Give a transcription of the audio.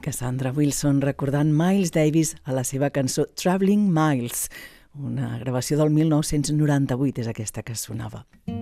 Cassandra Wilson recordant Miles Davis a la seva cançó Traveling Miles, una gravació del 1998 és aquesta que sonava.